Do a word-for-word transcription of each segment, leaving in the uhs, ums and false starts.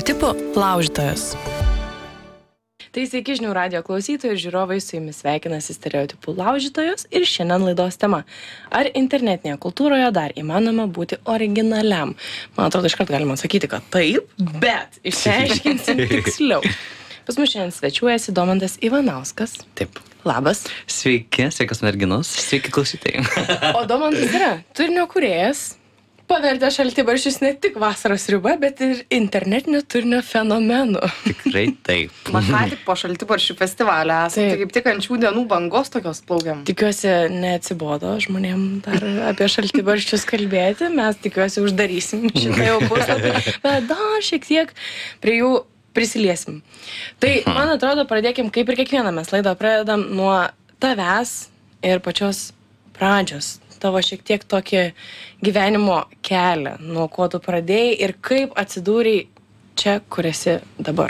Stereotipų laužytojas. Tai sveiki žinių radijo klausytojai ir žiūrovai, su jumis sveikinasi Stereotipų laužytojos ir šiandien laidos tema. Ar internetinėje kultūroje dar įmanoma būti originaliam? Man atrodo, iškart galima sakyti, kad taip, bet išsiaiškinsim tiksliau. Pas mus šiandien svečiuojasi Domantas Ivanauskas. Taip. Labas. Sveiki, sveikas merginos, sveiki klausytojai. O Domantas yra turinio kūrėjas, pavertė šaltibarščius ne tik vasaros sriuba, bet ir internetinio turinio fenomenu. Tikrai taip. Na ką tik po šaltibarščių festivalio esate, tai kaip tik ant šių dienų bangos tokios plaukiam. Tikiuosi, neatsibodo žmonėm dar apie šaltibarščius kalbėti, mes tikiuosi uždarysim šitą jau puslapį, bet dar šiek tiek prie jų prisiliesim. Tai, man atrodo, pradėkim, kaip ir kiekvieną mes laidą pradedam nuo tavęs ir pačios pradžios. Tavo šiek tiek tokį gyvenimo kelią, nuo ko tu pradėjai ir kaip atsidūrei čia, kur esi dabar.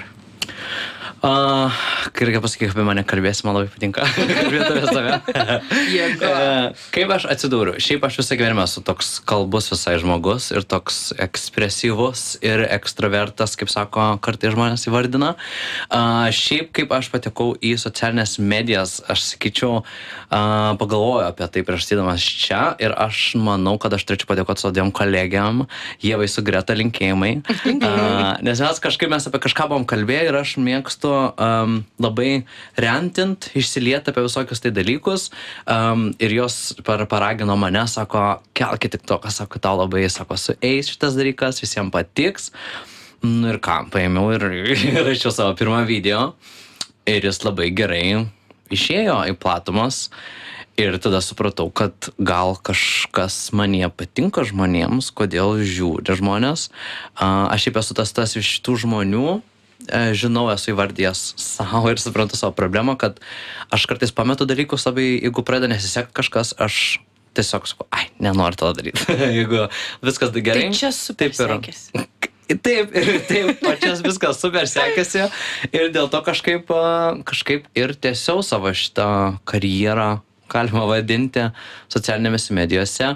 Uh, kai reikia pasakyti, apie mane kalbėsi, man labai patinka. Kalbėti apie save. uh, kaip aš atsidūriau? Šiaip aš visą gyvenimą esu toks kalbus visai žmogus ir toks ekspresyvus ir ekstravertas, kaip sako, kartais žmonės įvardina. Uh, šiaip kaip aš patekau į socialinės medijas, aš sakyčiau, uh, pagalvoju apie tai prieš ateidamas čia ir aš manau, kad aš turėčiau padėkoti savo dviem kolegiam, Ievai su Greta, linkėjimai. Uh, nes mes kažkaip mes apie kažką buvom kalbėję ir aš mėgstu Um, labai rentint, išsiliet apie visokius tai dalykus um, ir jos par, paragino mane, sako, kelkit tik to, kas sako, tau labai, sako, sueis šitas dalykas, visiems patiks. Nu ir ką, paėmiau ir, ir rašiau savo pirmą video ir jis labai gerai išėjo į platumas ir tada supratau, kad gal kažkas manie patinka žmonėms, kodėl žiūri žmonės. Uh, aš šiaip esu tas tas iš tų žmonių, žinau, esu įvardėjęs savo ir suprantu savo problemą, kad aš kartais pametu dalykus labai, jeigu pradeda nesiseka kažkas, aš tiesiog sakau, ai, nenoriu to daryti. Jeigu viskas gerai. Tai čia super sekėsi. Taip, ir taip, pačias viskas super sekėsi ir dėl to kažkaip, kažkaip ir tiesiau savo šitą karjerą, galima vadinti, socialinėmis medijose.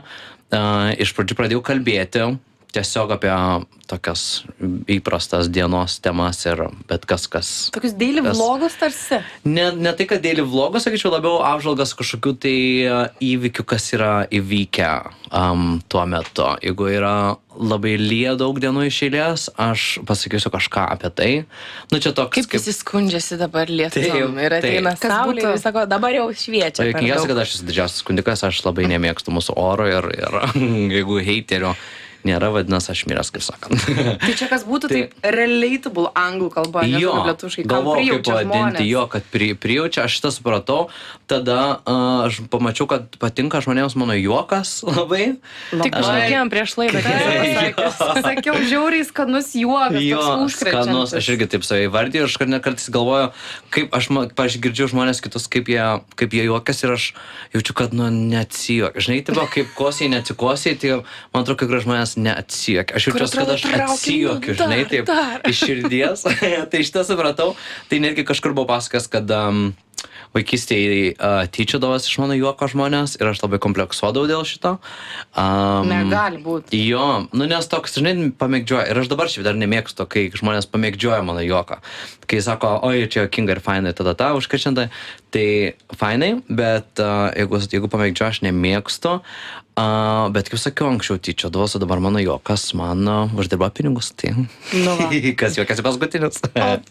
Iš pradžių pradėjau kalbėti tiesiog apie tokias įprastas dienos temas ir bet kas, kas... Tokius daily kas, vlogus tarsi? Ne, ne tai, kad daily vlogus, sakyčiau, labiau apžvalgas kažkokių tai įvykių, kas yra įvykę um, tuo metu. Jeigu yra labai lyja daug dienų iš eilės, aš pasakysiu kažką apie tai. Nu, čia toks... Kaip, kaip... visi skundžiasi dabar lietum ir ateina saulė ir sako, dabar jau šviečia. Reikingiausia, kad aš esu didžiausias skundikas, aš labai nemėgstu mūsų oro ir, ir jeigu heiterio nėra, vadinasi, aš miręs, kaip sakant. Tai čia kas būtų taip, taip relatable anglų kalba, jo, lietuviškai, kam galvoju, kaip prijaučia vadinti, žmonės. jo, kad pri, prijaučia, aš šitą supratau, tada uh, aš pamačiau, kad patinka žmonėms mano juokas labai. Tik šnekėjom prieš laidą, sakiau, žiauriai skanus juokas, jo, toks užkrečiantis. skanus, aš irgi taip savai vardiju, aš kartais galvoju, kaip aš, aš girdžiu žmonės kitus, kaip jie, kaip jie juokas ir aš jaučiu, kad, nu, neatsijuok. Žinai, taip, kaip kosiai, neatsikosiai, tai man atrodo, kai žmonės neatsijuokia. Aš jaučiuosi, kad aš atsijuokiu, žinai, taip, iš širdies. Tai šitą supratau. Tai netgi kažkur buvo pasakęs, kad um, vaikystėje uh, tyčiodavas iš mano juoko žmonės ir aš labai kompleksuodavau dėl šito. Um, Negali būti. Jo, nu nes toks, žinai, pamėgdžioja. Ir aš dabar šiaip dar nemėgstu, kai žmonės pamėgdžioja mano juoką. Kai sako, oi, čia juokinga ir fainai, tada ta, užkrečiantai, tai fainai, bet uh, jeigu, jeigu pamėgdžioja, aš nemėgstu. Uh, bet kaip sakiau, anksčiau tyčiodavos, o dabar mano juokas man uh, uždirba pinigus, tai nu kas juokiasi paskutinis.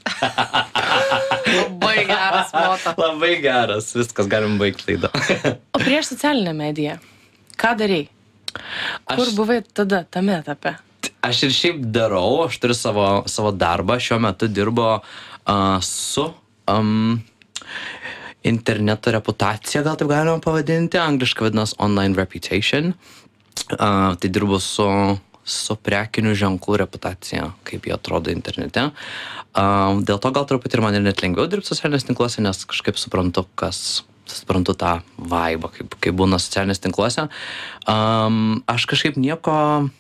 Labai geras moto. Labai geras, viskas, galim baigti laidą. O prieš socialinę mediją, ką darei? Kur Aš... buvai tada, tame etape? Aš ir šiaip darau, aš turiu savo, savo darbą, šiuo metu dirbo uh, su... Um, interneto reputacija, gal taip galima pavadinti, angliškai vadinasi online reputation. Uh, tai dirbu su, su prekinių ženklų reputacija, kaip jie atrodo internete. Uh, dėl to gal truputį ir man ir net lengviau dirbti socialinės tinkluose, nes kažkaip suprantu, kas, suprantu tą vaibą, kaip, kaip būna socialinės tinkluose. Um, aš kažkaip nieko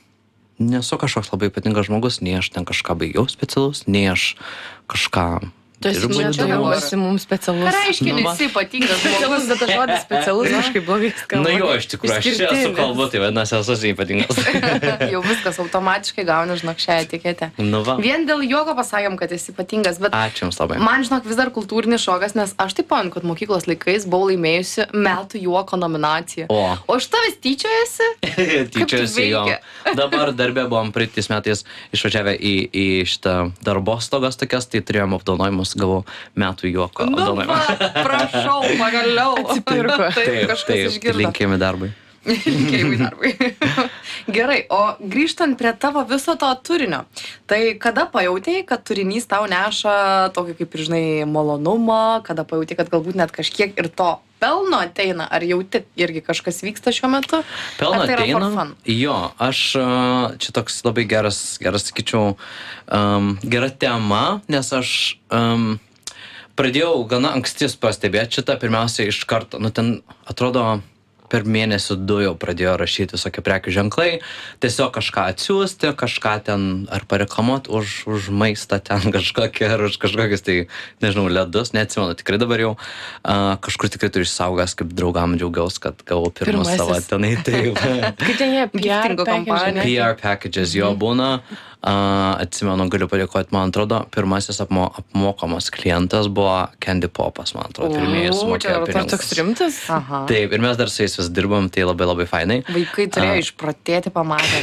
nesu kažkoks labai ypatingas žmogus, nei aš ten kažką baigiau specialus, nei aš kažką Tu esi, Dirbu čia jau įdomus. esi mums specialus. Ką reiškia, Nu, va. nesi ypatingas Specialus, žmogus? bet tas žodis specialus kažkaip blogai skamba. Na jo, iš tikrųjų, aš čia esu Išskirtinis. kalbu, tai vadinasi, esu ypatingas. Jau viskas automatiškai gauni, žinok, šią etiketę. Nu va. Vien dėl juoko pasakėm, kad esi ypatingas, bet Ačiū Jums labai. man, žinok, vis dar kultūrinis šokas, nes aš taip pamenu, kad mokyklos laikais buvau laimėjusi metų juoko nominaciją. O. O iš tavęs tyčiojasi? Tyčiasi jo. veikia? Dabar darbė buvom praeitais metais išvažiavę į, į šitą darbostogas tokias, tai turėjom apdovanojimus, gavau metų juoko Nu, apdovanojimą. va, prašau, pagaliau. Atsipirko. Taip, kažkas taip, išgirdo. linkėjimai darbui. Linkėjimai darbui. Gerai, o grįžtant prie tavo viso to turinio, tai kada pajautėjai, kad turinys tau neša tokį, kaip ir žinai, malonumą, kada pajautėjai, kad galbūt net kažkiek ir to pelno ateina, ar jauti irgi kažkas vyksta šiuo metu? Pelno Ar tai yra for ateina. fun? Jo, aš a, čia toks labai geras, geras sakyčiau, um, gera tema, nes aš um, pradėjau gana anksti pastebėti šitą, pirmiausia iš karto, nu ten atrodo per mėnesį du jau pradėjo rašyti visokie prekių ženklai, tiesiog kažką atsiųsti, kažką ten ar pareklamuoti už, už maistą ten kažkokį, ar už kažkokius tai, nežinau, ledus, neatsimenu, tikrai dabar jau uh, kažkur tikrai turiu išsaugęs, kaip draugam džiaugiaus, kad gavau pirmus Pirmasis. savo tenai, taip. Kaip ten jie, P R Giftingo package, kompanija. ne? P R packages jo būna. Uh, atsimenu, galiu padėkoti, man atrodo, pirmasis apmo, apmokamas klientas buvo Candy Popas, man atrodo, pirmieji O, sumokėjo čia Ar pinigus. toks rimtas? Aha. Taip, ir mes dar su jais vis dirbam, tai labai labai fainai. Vaikai turėjo A. išprotėti pamatę.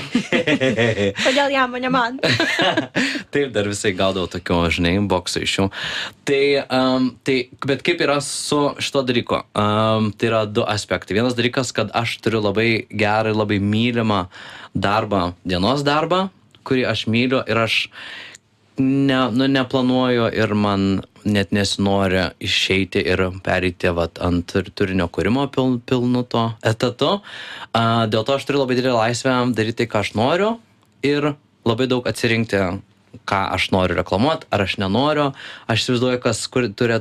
Kodėl jam, o ne man? Taip, dar visai gaudavau tokių, žinai, boksų iš jų. Tai, um, tai, bet kaip yra su šito dalyko? Um, tai yra du aspektai. Vienas dalykas, kad aš turiu labai gerą ir labai mylimą darbą, dienos darbą, kurį aš myliu ir aš ne, nu, neplanuoju ir man net nesinori išeiti ir pereiti vat, ant tur- turinio kūrimo pil, pilnu to etatu. A, dėl to aš turiu labai didelę laisvę daryti tai, ką aš noriu ir labai daug atsirinkti, ką aš noriu reklamuoti, ar aš nenoriu. Aš įsivaizduoju, kas kur, turi...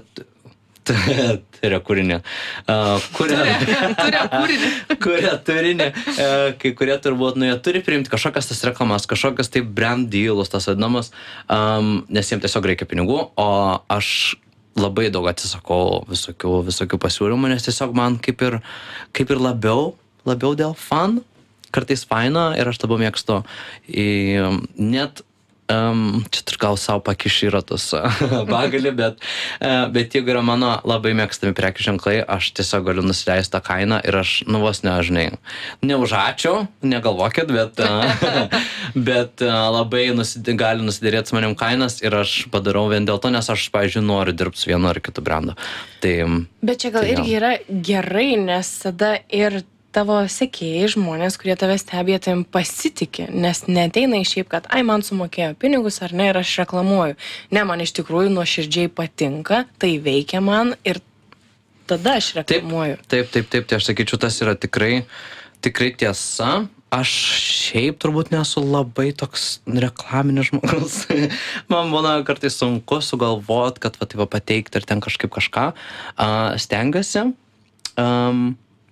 Turia kūrinį. Uh, kuria, Turėjo kūrinį. kuria turinį. Uh, kai kurie turbūt, nu, jie turi priimti kažkokias tas reklamas, kažkokias tai brand dealus, tas vadinamas, um, nes jiems tiesiog reikia pinigų, o aš labai daug atsisakau visokių, visokių pasiūlymų, nes tiesiog man kaip ir, kaip ir labiau, labiau dėl fun, kartais faina ir aš labiau mėgstu į, net Um, čia tur gal savo pakiši ratus bagalį, bet, uh, bet jeigu yra mano labai mėgstami prekių ženklai, aš tiesiog galiu nusileisti tą kainą ir aš, nu vos nežinai, ne už ačiū, negalvokit, bet, uh, bet uh, labai nusid, gali nusidėrėti su manim kainas ir aš padarau vien dėl to, nes aš, pavyzdžiui, noriu dirbti su vienu ar kitu brandu. Tai, Bet čia gal Tai jo. irgi yra gerai, nes tada ir tavo sekėjai, žmonės, kurie tave stebė, tavim pasitikė, nes neteina iš šiaip, kad ai, man sumokėjo pinigus ar ne ir aš reklamuoju. Ne, man iš tikrųjų nuoširdžiai patinka, tai veikia man ir tada aš taip, reklamuoju. taip, taip, taip, tai aš sakyčiau, tas yra tikrai, tikrai tiesa. Aš šiaip turbūt nesu labai toks reklaminis žmogus. Man būna kartais sunku sugalvot, kad va, taip va, pateikti ir ten kažkaip kažką. Uh, stengiuosi. Um,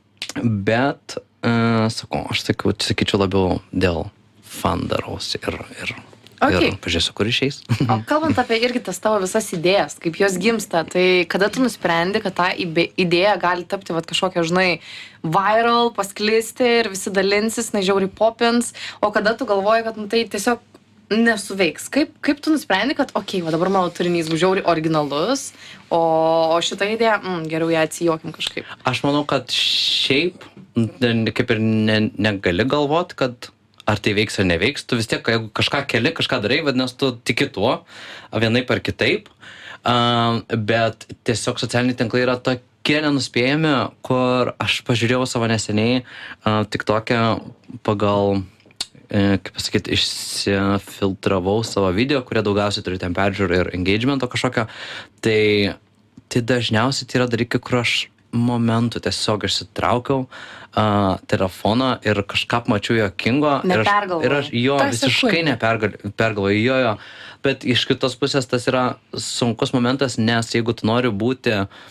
bet, uh, sakau, aš sakiau, sakyčiau labiau dėl fan darausi ir, ir, Okay. ir pažiūrėsiu, kur išeis. O kalbant apie irgi tas tavo visas idėjas, kaip jos gimsta, tai kada tu nusprendi, kad ta ibe- idėja gali tapti vat, kažkokia, žinai, viral, pasklisti ir visi dalinsis, nežiauriai popins, o kada tu galvoji, kad nu, tai tiesiog nesuveiks. Kaip, kaip tu nusprendi, kad, okei, okay, dabar mano turinys bus žiauriai originalus, o, o šitą idėją, mm, geriau ją atsijokim kažkaip. Aš manau, kad šiaip ne- kaip ir ne, negali galvot, kad ar tai veiks ar neveiks, tu vis tiek, jeigu kažką keli, kažką darai, vadinasi, tu tiki tuo, vienaip ar kitaip, uh, bet tiesiog socialiniai tinklai yra tokie nenuspėjami, kur aš pažiūrėjau savo neseniai uh, TikTok'e pagal, uh, kaip pasakyti, išsifiltravau savo video, kurie daugiausiai turi ten peržiūrų ir engagemento kažkokio, tai, tai dažniausiai tai yra dalykai, kur aš momentų tiesiog išsitraukiau uh, telefoną ir kažką mačiau juokingo. Ir aš, Nepergalvojai. ir aš jo Ta visiškai sekundė. nepergalvoju, jo, jo. Bet iš kitos pusės tas yra sunkus momentas, nes jeigu tu nori būti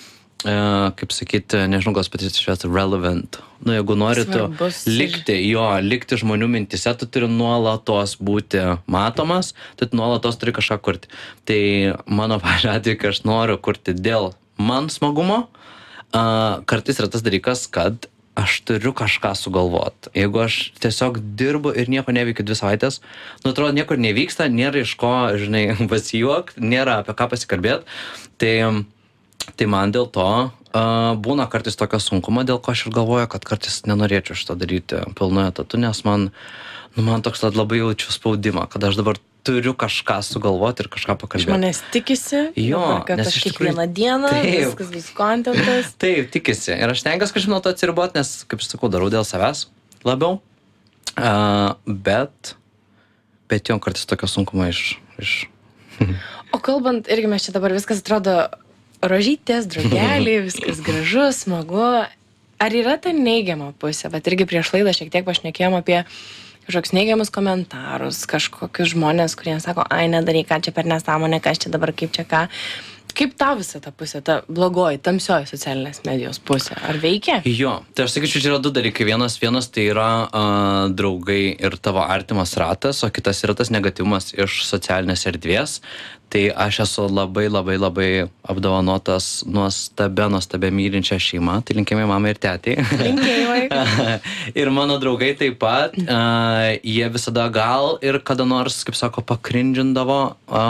kaip sakyti, nežinau, gal patys išvesti, relevant. Nu, jeigu nori tu likti, jo, likti žmonių mintise, tu turi nuolatos būti matomas, tu nuolatos turi kažką kurti. Tai mano pačiu atveju, kai aš noriu kurti dėl man smagumo, uh, kartais yra tas dalykas, kad aš turiu kažką sugalvot. Jeigu aš tiesiog dirbu ir nieko neveikiu dvi savaitės, nu, atrodo, niekur nevyksta, nėra iš ko, žinai, pasijuokt, nėra apie ką pasikalbėt, tai Tai man dėl to uh, būna kartais tokio sunkumo, dėl ko aš ir galvoju, kad kartais nenorėčiau šito daryti pilnu etatu, nes man, nu, man toks labai jaučiu spaudimą, kad aš dabar turiu kažką sugalvoti ir kažką pakalbėti. Žmonės tikisi, jo, dabar, kad aš kiekvieną dieną, taip, viskas bus kontentas. Taip, tikisi. Ir aš tengiuosi kažkaip nuo to atsiriboti, nes, kaip sakau, darau dėl savęs labiau. Uh, bet, bet jau kartais tokio sunkumo iš... iš... O kalbant, irgi mes čia dabar viskas atrodo rožytės, drugeliai, viskas gražu, smagu. Ar yra ta neigiama pusė? Bet irgi prieš laidą šiek tiek pašnekėjom apie kažkokius neigiamus komentarus, kažkokius žmonės, kurie sako, ai, nedaryk, ką čia per nesąmonę, kas čia dabar, kaip čia ką. Kaip tau visa ta pusė, ta blogoji, tamsioji socialinės medijos pusė? Ar veikia? Jo, tai aš sakyčiau, čia yra du dalykai. Vienas, vienas tai yra uh, draugai ir tavo artimas ratas, o kitas yra tas negatyvumas iš socialinės erdvės. Tai aš esu labai, labai, labai apdovanotas nuostabia, nuostabia mylinčia šeima. Tai linkėjimai mamai ir tėtei. Linkėjimai. Ir mano draugai taip pat, uh, jie visada gal ir kada nors, kaip sako, pakrindžindavo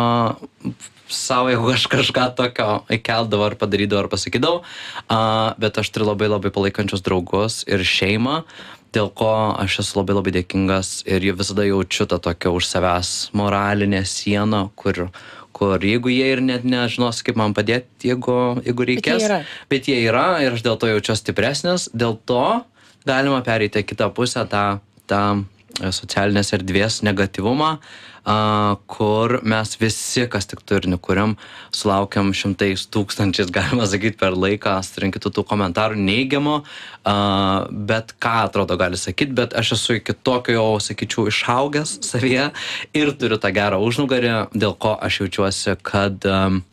uh, savo, jeigu aš kažką tokio įkeldavo ar padarydavo ar pasakydavau, uh, bet aš turiu labai labai palaikančius draugus ir šeimą, dėl ko aš esu labai labai dėkingas ir visada jaučiu tą tokią už savęs moralinę sieną, kur, kur jeigu jie ir net nežinos, kaip man padėti, jeigu, jeigu reikės, bet jie, bet jie yra ir aš dėl to jaučiu stipresnis, dėl to galima pereiti kitą pusę, tą, tą socialinės erdvės negatyvumą, Uh, kur mes visi, kas tik turinį kuriam, sulaukiam šimtais tūkstančiais, galima sakyti, per laiką, surinkitų tų komentarų neigiamų, uh, bet ką atrodo gali sakyti, bet aš esu iki tokio jau, sakyčiau, išaugęs savyje ir turiu tą gerą užnugarį, dėl ko aš jaučiuosi, kad um,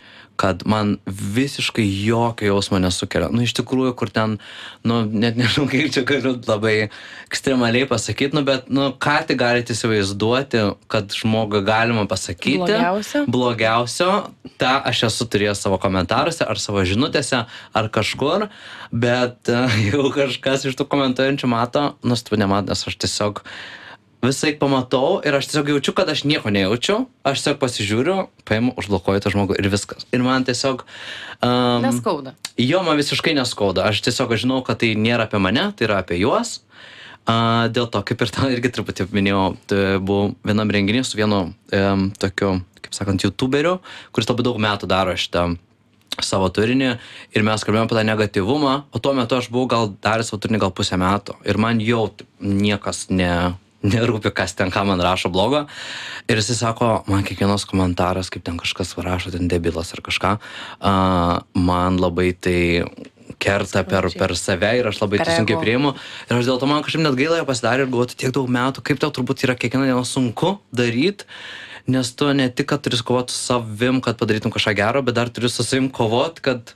kad man visiškai jokio jausmo nesukelia. Nu, iš tikrųjų, kur ten, nu, net nežinau, kaip čia galiu labai ekstremaliai pasakyti, nu, bet, nu, ką tik galite įsivaizduoti, kad žmogui galima pasakyti. Blogiausio. Blogiausio, tą aš esu turėjęs savo komentaruose, ar savo žinutėse, ar kažkur, bet uh, jau kažkas iš tų komentuojančių mato, nors tu nemato, nes aš tiesiog visai pamatau ir aš tiesiog jaučiu, kad aš nieko nejaučiu, aš tiesiog pasižiūriu, paimu, užblokuoju tą žmogų ir viskas. Ir man tiesiog... Um, neskauda. Jo, man visiškai neskauda. Aš tiesiog žinau, kad tai nėra apie mane, tai yra apie juos. Uh, dėl to, kaip ir tau irgi truputį minėjau, tai buvau vienam renginį su vienu um, tokiu, kaip sakant, youtuberiu, kuris labai daug metų daro šitą savo turinį ir mes kalbėjome apie tą negatyvumą, o tuo metu aš buvau gal daręs savo turinį gal pusę metų ir man jau niekas ne... nerūpi, kas ten ką man rašo blogo. Ir jisai sako, man kiekvienas komentaras, kaip ten kažkas rašo, ten debilas ar kažką, uh, man labai tai kerta per, per save ir aš labai tai sunkiai priimu. Ir aš dėl to man kažkaip net gaila pasidarė ir galvoju, tiek daug metų, kaip tau turbūt yra kiekvieną dieną sunku daryti, nes tu ne tik, kad turi kovoti su savim, kad padarytum kažką gero, bet dar turi su savim kovoti, kad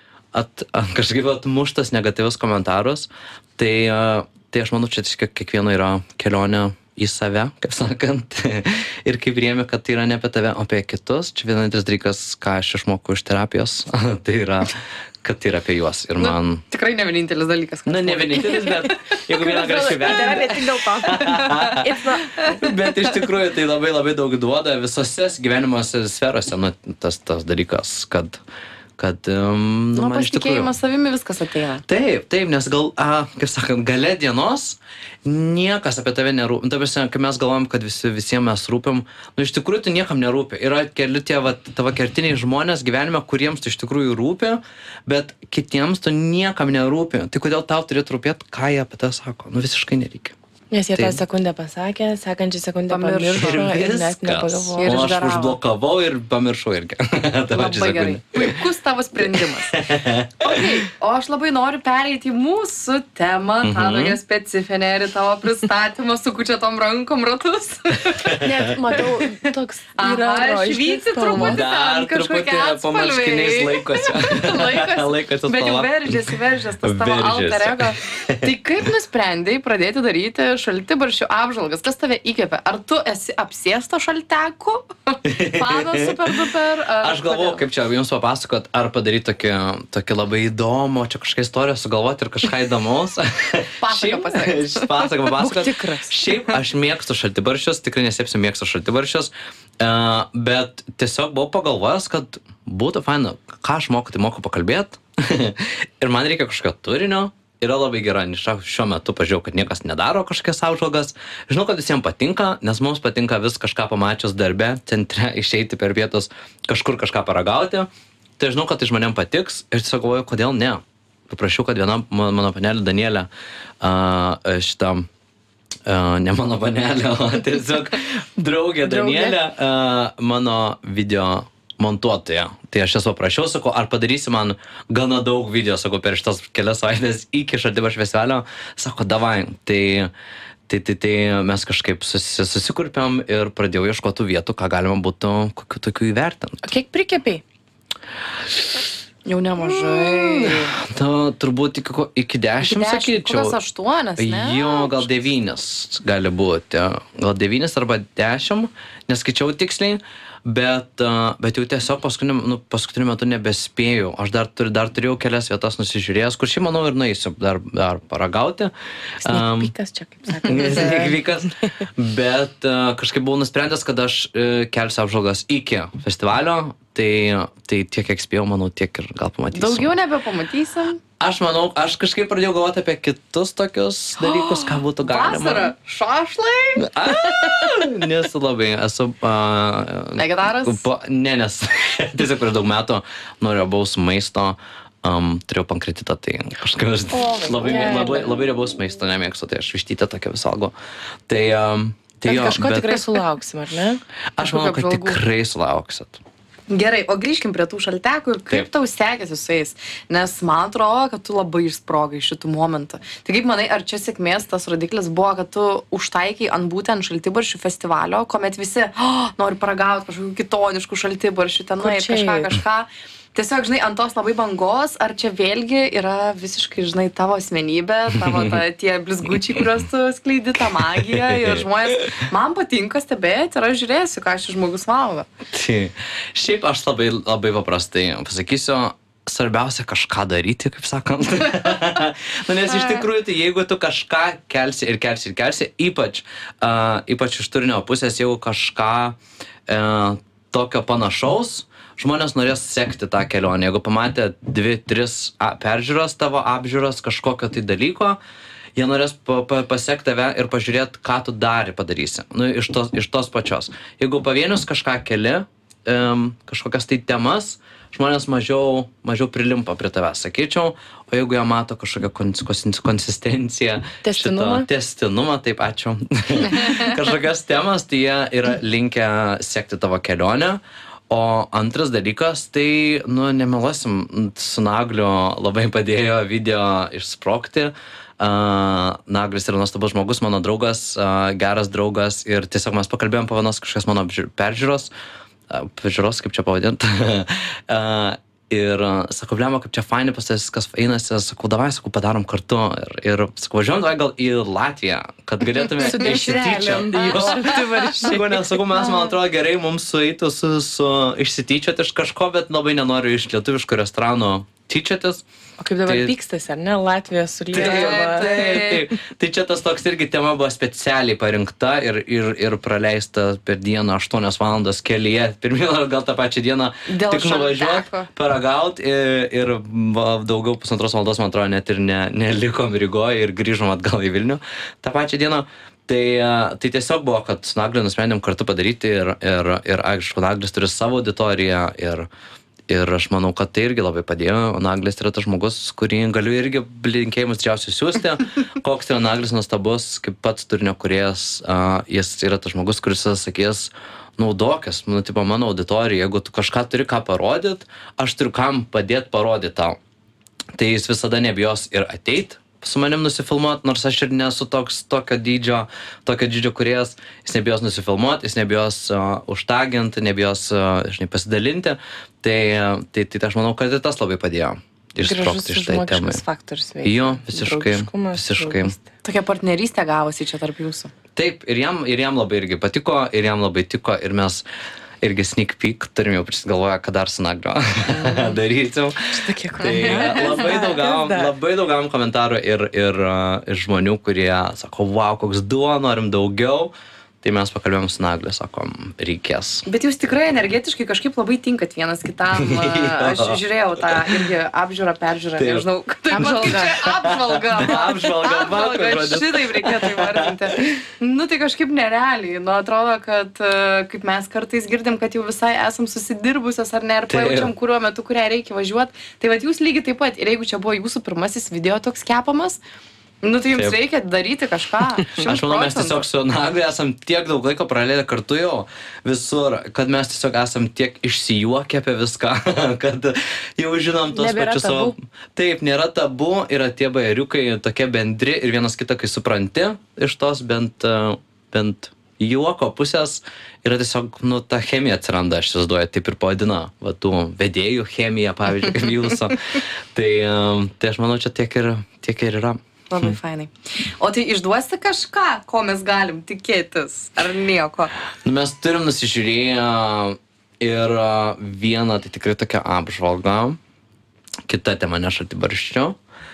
at, at, kažkaip atmuštas negatyvius komentarus. Tai uh, Tai aš manau, čia kiekvieno yra kelionė į save, kaip sakant, ir kaip priemi, kad tai yra ne apie tave, o apie kitus. Čia vienintelis dalykas, ką aš išmokau iš terapijos, tai yra, kad tai yra apie juos. Ir man... Nu, tikrai ne vienintelis dalykas. Na, ne vienintelis, bet jeigu vieną gražiai vertinti. Bet iš tikrųjų tai labai labai daug duoda visose gyvenimo sferose, nu, tas, tas dalykas, kad... kad um, nu, man iš tikrųjų... Pasitikėjimas savimi viskas ateina. Taip, taip, nes gal, a, kaip sakant, gale dienos niekas apie tave nerūpi. Ta prasme, kai mes galvojam, kad visi, visiems mes rūpim, nu iš tikrųjų tai niekam nerūpi. Yra keli tie va, tavo kertiniai žmonės gyvenime, kuriems tu iš tikrųjų rūpi, bet kitiems tu niekam nerūpi. Tai kodėl tau turėtų rūpėti, ką jie apie tave sako? Nu visiškai nereikia. Nes jie Tai- tą sekundę pasakė, sekančią sekundę Pamiršo. pamiršo ir net viskas. nepagalvojo. Ir O aš išgaravo. užblokavau ir pamiršau irgi. Ta pačia Labai gerai. sekundė. Puikus tavo sprendimas. Okay. O aš labai noriu pereiti į mūsų temą, tą Mhm. tokią specifinę ir į tavo pristatymą su kučiatom rankom ratus. Net matau, toks yra Aha, rožiškas švyti spalvos. truputį. Dar Ten kažkokie truputį po marškiniais atspalviai. laikosi. Laikosi. Laikosi Bet jau spalva. veržėsi, veržėsi tas tavo Veržėsi. alter ego. Tai kaip nusprendėjai pradėti daryti šaltibarščių apžvalgas? Kas tave įkvėpė? Ar tu esi apsėsto šaltekų? Fanas super duper? ar Aš galvoju, kodėl? kaip čia jums papasakot, ar padaryti tokį, tokį labai įdomų, čia kažkokią istoriją sugalvoti ir kažką įdomaus. Pasaką pasakyti. Pasaką papasakot. Būk tikras. Šiaip aš mėgstu šaltibarščius, tikrai nesėpsiu mėgstu šaltibarščius, uh, bet tiesiog buvau pagalvojęs, kad būtų faina, ką aš moku, tai moku pakalbėti. Ir man reikia kažkokio turinio. Yra labai gera niša, šiuo metu pažiūrėjau, kad niekas nedaro kažkokias apžvalgas. Žinau, kad visiems patinka, nes mums patinka vis kažką pamačius darbe, centre, išeiti per vietos, kažkur kažką paragauti. Tai žinau, kad tai žmonėm patiks ir tiesiog galvoju, kodėl ne. Paprašiau, kad viena ma- mano panelė Danielė uh, šitą, uh, ne mano panelė, o tiesiog draugė Draugė. Danielė, uh, mano video montuotoja. Tai aš jas paprašiau, sakau, ar padarysi man gana daug video, sakau, per šitas kelias savaitės iki šaltibarščių festivalio. Sako, davai. Tai, tai, tai, tai mes kažkaip susi, susikurpėm ir pradėjau ieškoti vietų, ką galima būtų kokių tokių įvertinti. O kiek prikepiai? Jau nemažai. Ta, turbūt iki, ko- iki dešimt, sakyčiau. Kokias aštuonias, ne? Jo, gal devynis gali būti. Gal devynis arba dešimt, neskaičiau tiksliai, bet, uh, bet jau tiesiog paskutiniu, nu, paskutiniu metu nebespėjau. Aš dar, turiu, dar turėjau kelias vietas nusižiūrėjęs, kur šiaip manau ir nueisiu dar, dar paragauti. Um, Sneakpeekas čia, kaip sakant. Sneakpeekas. Bet uh, kažkaip buvau nusprendęs, kad aš uh, kelsiu apžvalgas iki festivalio, tai, tai tiek kiek spėjau, manau, tiek ir gal pamatysiu. Daugiau nebepamatysim. Aš manau, aš kažkaip pradėjau galvoti apie kitus tokius dalykus, ką būtų galima. Vasara. Šašlai. A, nesu labai, esu... Uh, Vegetaras? Pa, ne, nes tiesiog prieš daug metų norėjau maisto, um, turėjau pankretitą, tai kažkaip aš O, labai, gerai. labai, labai riebaus maisto nemėgstu, tai aš vištytę tokia vis valgau. Tai, um, tai Bet jo, kažko bet tikrai sulauksim, ar ne? aš manau, kad kažkokių apžvalgų. tikrai sulauksit. Gerai, o grįžkim prie tų šaltekų ir kaip Taip. tau sekėsi su jais, nes man atrodo, kad tu labai išsprogai šitų momentų. Tai kaip manai, ar čia sėkmės tas rodiklis buvo, kad tu užtaikiai ant būtent šaltibarščių festivalio, kuomet visi oh, nori paragauti kažkokių kitoniškų šaltibarščių, ten Kur nueit čia kažką, eit? kažką. Tiesiog, žinai, ant tos labai bangos, ar čia vėlgi yra visiškai, žinai, tavo asmenybė, tavo ta, tie blizgučiai, kuriuos tu skleidi, tą magiją ir žmonės, man patinka stebėti ir aš žiūrėsiu, ką šis žmogus valgo. Tai šiaip aš labai, labai paprastai pasakysiu, svarbiausia kažką daryti, kaip sakant. Nu, nes iš tikrųjų, tai jeigu tu kažką kelsi ir kelsi ir kelsi, ypač, uh, ypač iš turinio pusės, jeigu kažką uh, tokio panašaus, žmonės norės sekti tą kelionę. Jeigu pamatė dvi, tris a, peržiūros tavo apžiūros kažkokio tai dalyko, jie norės pa, pa, pasiekti tave ir pažiūrėti, ką tu dar padarysi. Nu, iš tos, iš tos pačios. Jeigu pavienius kažką keli, um, kažkokias tai temas, žmonės mažiau, mažiau prilimpa prie tavęs, sakyčiau. O jeigu jie mato kažkokią kons, kons, konsistenciją, Testinumą. šito, testinumą, taip, ačiū. Kažkokias temas, tai jie yra linkę sekti tavo kelionę. O antras dalykas, tai, nu, nemeluosim, su Nagliu labai padėjo video išsprogti. Uh, Naglis yra nuostabus žmogus, mano draugas, uh, geras draugas ir tiesiog mes pakalbėjom po vienos kažkokios mano apžiūr- peržiūros, uh, peržiūros, kaip čia pavadinti. uh, Ir uh, sakau, blema, kaip čia fainai pas tavęs viskas einasi, sakau, davai, sakau, padarom kartu. Ir, ir sakau, važiuojam davai gal į Latviją, kad galėtume Su dešrelėm. Jo. Šaltibarščiai. Sakau, nes, sakau, mes, man atrodo, gerai mums sueitų su, su išsityčioti iš kažko, bet labai nenoriu iš lietuviško restorano tyčiotis. O kaip dabar Tai- pykstas, ar ne? Latvija su Taip, Lietuva. taip, taip. Tai čia tas toks irgi tema buvo specialiai parinkta ir, ir, ir praleista per dieną aštuonias valandas kelyje. Pirmieną gal tą pačią dieną Dėl tik nuvažiuoti, šalteko. paragauti ir, ir va, daugiau pusantros valandos, man atrodo, net ir ne, nelikom Rygoje ir grįžom atgal į Vilnių tą pačią dieną. Tai, a, tai tiesiog buvo, kad su Nagliu nusprendėm kartu padaryti ir, ir, ir aišku, Naglis turi savo auditoriją ir ir aš manau, kad tai irgi labai padėjo. Naglis yra tas žmogus, kurį galiu irgi linkėjimus didžiausiai siūsti. Koks tai Naglis nuostabus, kaip pats turinio kūrėjas, uh, jis yra tas žmogus, kuris sakys, naudokis, nu, tipo, mano auditorija, jeigu tu kažką turi ką parodyt, aš turiu kam padėti parodyti tau. Tai jis visada nebijos ir ateit su manim nusifilmuot, nors aš ir nesu toks tokio dydžio, tokio dydžio kūrėjas, jis nebijos nusifilmuot, jis nebijos uh, užtaginti, nebijos, uh, žinai, pasidalinti, tai, uh, tai, tai aš manau, kad ir tas labai padėjo. Gražus žmogiškas faktorius veikia. Jo, visiškai, visiškai. Tokia partnerystė gavosi čia tarp jūsų. Taip, ir jam, ir jam labai irgi patiko, ir jam labai tiko, ir mes irgi sneak peek turim jau prisigalvoję, kad dar su Nagliu darysim. Šitokie Tai labai daug gavom, labai daug gavom komentarų ir, ir, ir žmonių, kurie sako, wow, koks duo, norim daugiau. Tai mes pakalbėjom su Nagliu, sakom, reikės. Bet jūs tikrai energetiškai kažkaip labai tinkat vienas kitam. Aš žiūrėjau tą irgi apžiūrą, peržiūrą, Taip. nežinau. Apžvalga. Apžvalga. Apžvalga, Apžvalga. Šitaip reikėtų įvardinti. Nu tai kažkaip nerealiai. Nu atrodo, kad kaip mes kartais girdim, kad jau visai esam susidirbusios ar ne, ir pajaučiam, kuriuo metu, kurią reikia važiuoti. Tai vat jūs lygiai taip pat. Ir jeigu čia buvo jūsų pirmasis video toks kepamas, nu tai jums Taip. reikia daryti kažką. Aš manau, mes tiesiog su Nagliu esam tiek daug laiko praleidę kartu jau visur, kad mes tiesiog esam tiek išsijuokę apie viską, kad jau žinom tos Nebėra pačius savo... tabu. Taip, nėra tabu, yra tie bajeriukai tokie bendri ir vienas kitą, kai supranti iš tos bent, uh, bent juoko pusės, yra tiesiog, nu, ta chemija atsiranda, aš įsivaizduoju, taip ir pavadina, va, tų vedėjų chemija, pavyzdžiui, kaip jūsų. tai, um, tai aš manau, čia tiek ir, tiek ir yra. Labai fainai. O tai išduosi kažką, ko mes galim tikėtis, ar nieko? Nu, mes turim nusižiūrėję ir uh, vieną, tai tikrai tokia apžvalga, kita tema ne šaltibarščio.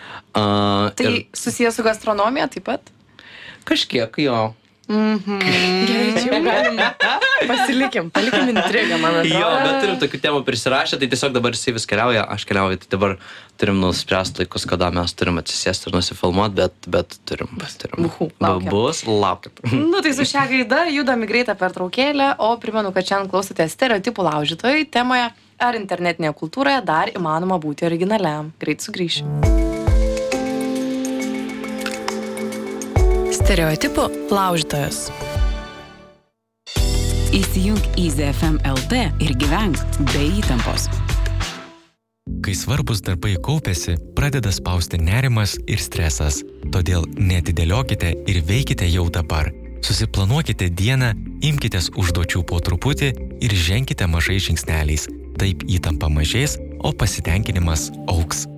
Uh, Tai ir susijęs su gastronomija taip pat? kažkiek jo. Mhm. Gerai, čia jau galim. Pasilikim, palikim intrigą, man atrodo. Jo, bet turim tokių temų prisirašę, tai tiesiog dabar jisai vis keliauja, aš keliauju, tai dabar turim nuspręsti laikus, kada mes turim atsisėsti ir nusifilmuoti, bet, bet turim. turim. Buhu, laukiam. Bus, laukit. Nu tai su šią gaidą judam į greitą pertraukėlę, o primenu, kad šiandien klausotės Stereotipų laužytojai temoje, ar internetinėje kultūroje dar įmanoma būti originaliam. Greit sugrįšim. Stereotipų laužytojas. Įsijunk Easy F M L T ir gyvenk be įtampos. Kai svarbus darbai kaupiasi, pradeda spausti nerimas ir stresas. Todėl netidėliokite ir veikite jau dabar. Susiplanuokite dieną, imkitės užduočių po truputį ir ženkite mažais žingsneliais. Taip įtampa mažės, o pasitenkinimas augs.